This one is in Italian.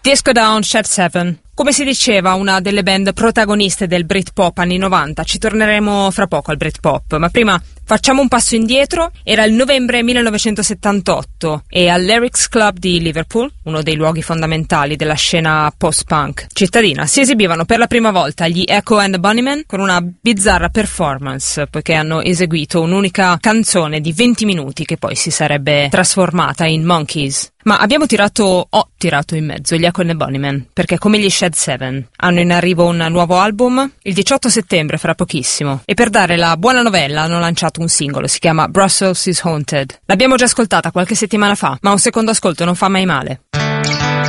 Disco Down, Shed 7. Come si diceva, una delle band protagoniste del Britpop anni 90. Ci torneremo fra poco al Britpop, ma prima facciamo un passo indietro. Era il novembre 1978 e al Lyrics Club di Liverpool, uno dei luoghi fondamentali della scena post-punk cittadina, si esibivano per la prima volta gli Echo and the Bunnymen con una bizzarra performance, poiché hanno eseguito un'unica canzone di 20 minuti che poi si sarebbe trasformata in Monkeys. Ma ho tirato in mezzo gli Echo and the Bunnymen, perché come gli Shed 7 hanno in arrivo un nuovo album il 18 settembre, fra pochissimo, e per dare la buona novella hanno lanciato un singolo, si chiama Brussels is Haunted. L'abbiamo già ascoltata qualche settimana fa, ma un secondo ascolto non fa mai male.